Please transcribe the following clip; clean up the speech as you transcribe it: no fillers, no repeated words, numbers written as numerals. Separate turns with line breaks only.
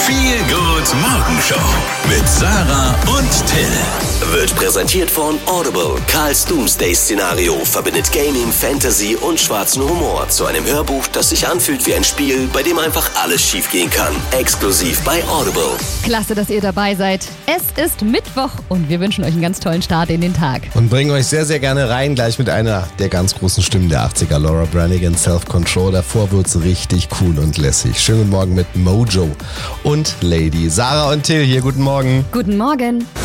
Feelgood Morgenshow mit Sarah und Till.
Wird präsentiert von Audible. Karls Doomsday-Szenario verbindet Gaming, Fantasy und schwarzen Humor zu einem Hörbuch, das sich anfühlt wie ein Spiel, bei dem einfach alles schiefgehen kann. Exklusiv bei Audible.
Klasse, dass ihr dabei seid. Es ist Mittwoch und wir wünschen euch einen ganz tollen Start in den Tag.
Und bringen euch sehr, sehr gerne rein, gleich mit einer der ganz großen Stimmen der 80er, Laura Branigan, Self-Control. Davor wird's richtig cool und lässig. Schönen guten Morgen mit Mojo und Lady. Sarah und Till hier, guten Morgen.
Guten Morgen.